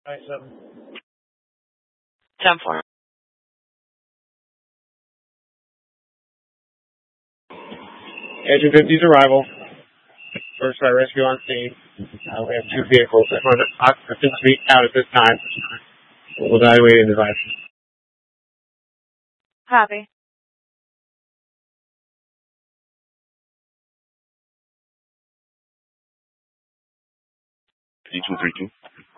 10-4. Agent 50's arrival. First fire rescue on scene. We have 2 vehicles. Occupants out at this time. We'll evaluate devices. Copy. P232.